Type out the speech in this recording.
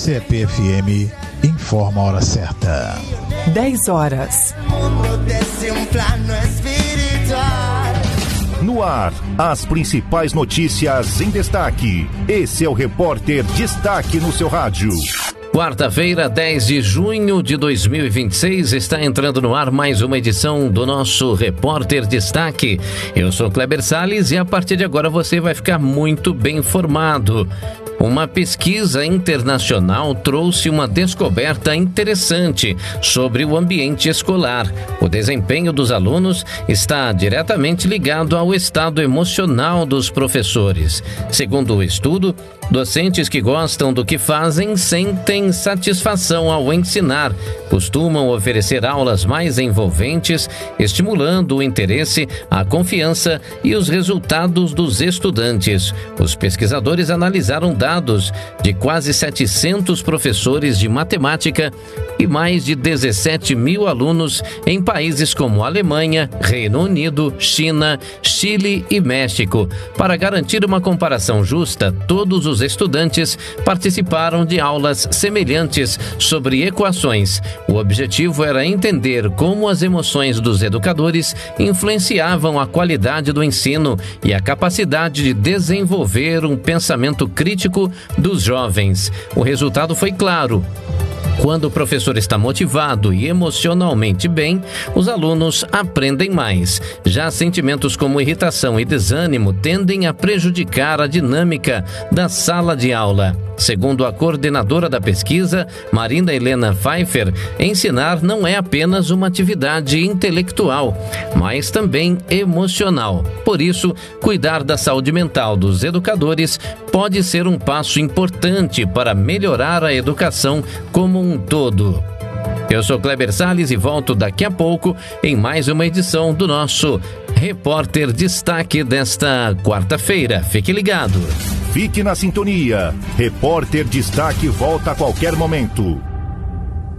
CPFM informa a hora certa. 10 horas. No ar, as principais notícias em destaque. Esse é o Repórter Destaque no seu rádio. Quarta-feira, 10 de junho de 2026, está entrando no ar mais uma edição do nosso Repórter Destaque. Eu sou Kleber Salles e a partir de agora você vai ficar muito bem informado. Uma pesquisa internacional trouxe uma descoberta interessante sobre o ambiente escolar. O desempenho dos alunos está diretamente ligado ao estado emocional dos professores. Segundo o estudo, docentes que gostam do que fazem sentem satisfação ao ensinar, costumam oferecer aulas mais envolventes, estimulando o interesse, a confiança e os resultados dos estudantes. Os pesquisadores analisaram dados de quase 700 professores de matemática e mais de 17 mil alunos em países como Alemanha, Reino Unido, China, Chile e México. Para garantir uma comparação justa, todos os estudantes participaram de aulas semelhantes sobre equações. O objetivo era entender como as emoções dos educadores influenciavam a qualidade do ensino e a capacidade de desenvolver um pensamento crítico dos jovens. O resultado foi claro. Quando o professor está motivado e emocionalmente bem, os alunos aprendem mais. Já sentimentos como irritação e desânimo tendem a prejudicar a dinâmica da sala de aula. Segundo a coordenadora da pesquisa, Marina Helena Pfeiffer, ensinar não é apenas uma atividade intelectual, mas também emocional. Por isso, cuidar da saúde mental dos educadores pode ser um passo importante para melhorar a educação como um todo. Eu sou Kleber Salles e volto daqui a pouco em mais uma edição do nosso Repórter Destaque desta quarta-feira. Fique ligado. Fique na sintonia. Repórter Destaque volta a qualquer momento.